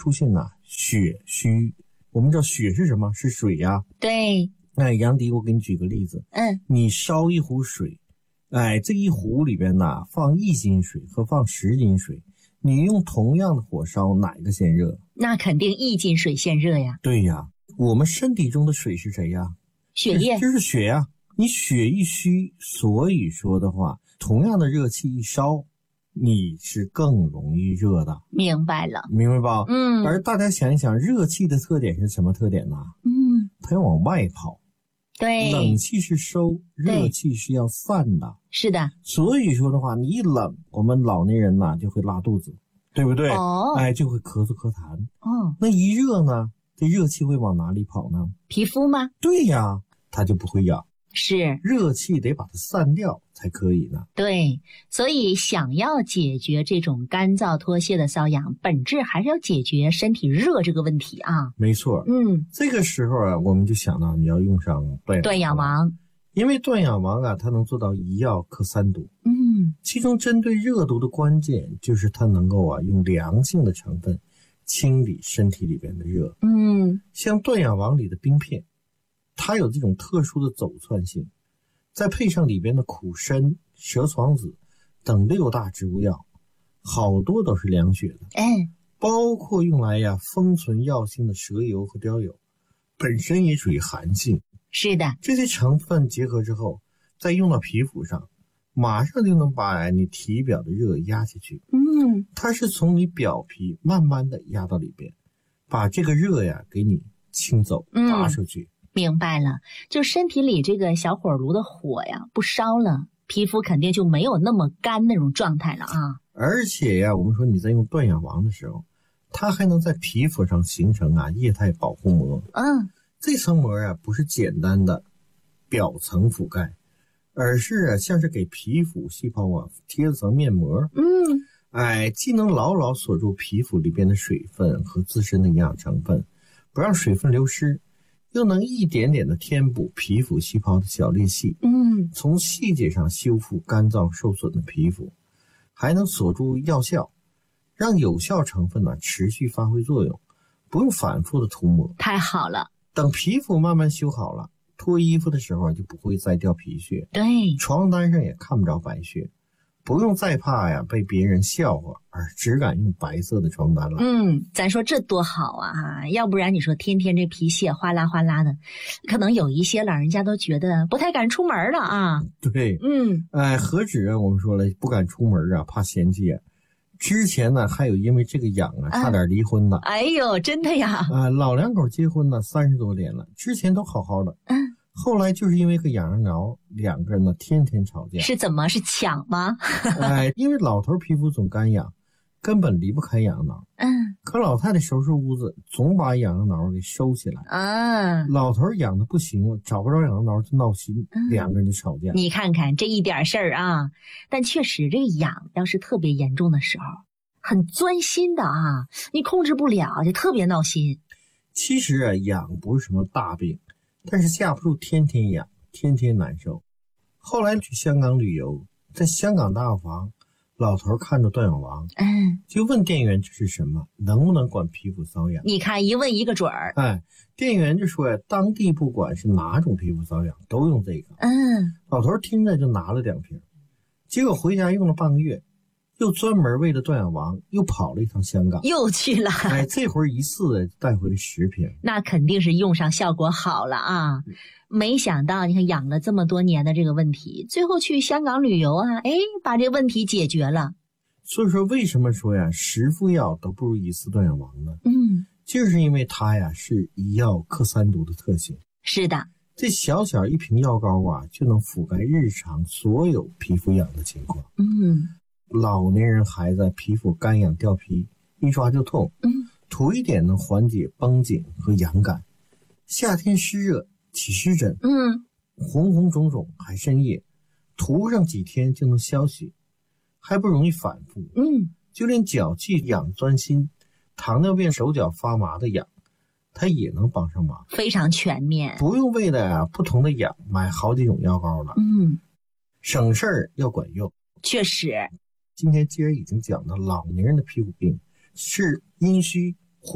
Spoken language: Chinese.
出现血虚。我们知道血是什么？是水呀。 对。 杨迪，我给你举个例子。你烧一壶水，这一壶里边放1斤水和放10斤水，你用同样的火烧，哪一个先热？ 那肯定1斤水先热呀。 对呀，我们身体中的水是谁呀？ 血液。 就是血呀。你血一虚，所以说的话，同样的热气一烧，你是更容易热的。 明白了。 明白吧？而大家想一想，热气的特点是什么特点呢？它要往外跑。 对， 冷气是收，热气是要散的。 是的。 所以说的话，你一冷，我们老年人就会拉肚子，对不对？就会咳嗽咳痰。那一热呢，这热气会往哪里跑呢？ 皮肤吗？ 对呀，它就不会痒。 是， 热气得把它散掉才可以呢。 对，所以想要解决这种干燥脱屑的瘙痒，本质还是要解决身体热这个问题啊。 没错。这个时候我们就想到你要用上断痒王，因为断痒王它能做到一药克3毒。其中针对热毒的关键就是它能够用凉性的成分清理身体里边的热。像断痒王里的冰片，它有这种特殊的走窜性，再配上里边的苦参、蛇床子等6大植物药，好多都是凉血的。包括用来封存药性的蛇油和貂油，本身也属于寒性。 是的， 这些成分结合之后，再用到皮肤上，马上就能把你体表的热压下去。它是从你表皮慢慢的压到里边，把这个热给你清走，拔出去。 明白了，就身体里这个小火炉的火不烧了，皮肤肯定就没有那么干那种状态了啊。 而且我们说你在用断痒王的时候，它还能在皮肤上形成液态保护膜。这层膜不是简单的表层覆盖，而是像是给皮肤细胞贴了层面膜。既能牢牢锁住皮肤里边的水分和自身的营养成分，不让水分流失，又能一点点的填补皮肤细胞的小裂隙，从细节上修复干燥受损的皮肤，还能锁住药效，让有效成分持续发挥作用，不用反复的涂抹。 太好了， 等皮肤慢慢修好了，脱衣服的时候就不会再掉皮屑， 对， 床单上也看不着白屑，不用再怕被别人笑话而只敢用白色的床单了。 咱说这多好啊！要不然你说天天这皮屑哗啦哗啦的，可能有一些老人家都觉得不太敢出门了啊。 对，何止我们说了不敢出门怕嫌弃之前还有因为这个痒差点离婚的。 哎呦，真的呀！ 老两口结婚30多年了，之前都好好的。后来就是因为个痒痒挠，两个人天天吵架。 是怎么？是抢吗？ 因为老头皮肤总干痒，根本离不开痒痒挠。可老太太收拾屋子，总把痒痒挠给收起来。老头痒的不行了，找不着痒痒挠就闹心，两个人就吵架。 你看看这一点事儿啊，但确实这个痒要是特别严重的时候，很钻心的你控制不了，就特别闹心。 其实痒不是什么大病，但是架不住天天痒，天天难受。后来去香港旅游，在香港大药房，老头看着断痒王，就问店员这是什么，能不能管皮肤瘙痒。 你看一问一个准儿。 店员就说当地不管是哪种皮肤瘙痒都用这个。老头听着就拿了2瓶，结果回家用了半个月，又专门为了断痒王又跑了一趟香港， 又去了。 这回一次带回了10瓶。 那肯定是用上效果好了啊。没想到你看养了这么多年的这个问题，最后去香港旅游把这问题解决了。 所以说为什么说10副药都不如1次断痒王呢？就是因为它是一药克3毒的特性。 是的， 这小小一瓶药膏就能覆盖日常所有皮肤痒的情况。老年人孩子皮肤干痒掉皮，一抓就痛，涂一点能缓解绷紧和痒感。夏天湿热起湿疹，红红肿肿还渗液，涂上几天就能消息，还不容易反复。就连脚气痒钻心，糖尿病手脚发麻的痒，它也能帮上忙， 非常全面， 不用为了不同的痒买好几种药膏了。省事儿又管用。 确实， 今天既然已经讲到老年人的皮肤病是阴虚